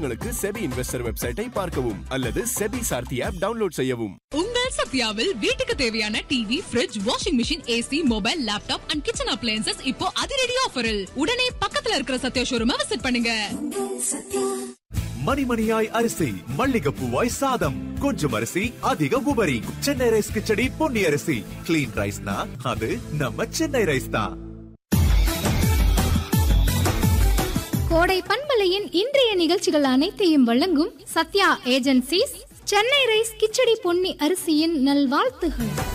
விவரங்களுக்கு SEBI investor வெப்சைட்டை பார்க்கவும் அல்லது செபி சார்த்தி ஆப் டவுன்லோட் செய்யவும். உங்கள் சத்யாவில் வீட்டுக்கு தேவையான TV, fridge, washing machine, AC, mobile, laptop and kitchen appliances இப்போ அதிரடி ஆஃபரில். உடனே பக்கத்துல இருக்கிற சத்யா ஷோரூமை விசிட் பண்ணுங்க. மணிமணியாய் அரிசி, மல்லிகைப்பூவாய் சாதம், கொஞ்சம் அரிசி அதிக உபரி. சென்னை ரைஸ் கிச்சடி பொன்னி அரிசி. கிளீன் ரைஸ்னா அது நம்ம சென்னை ரைஸ் தான். கோடை பண்பலையின் இன்றைய நிகழ்ச்சிகள் அனைத்தையும் வழங்கும் சத்யா ஏஜென்சிஸ், சென்னை ரைஸ் கிச்சடி பொன்னி அரிசியின் நல்வாழ்த்துகள்.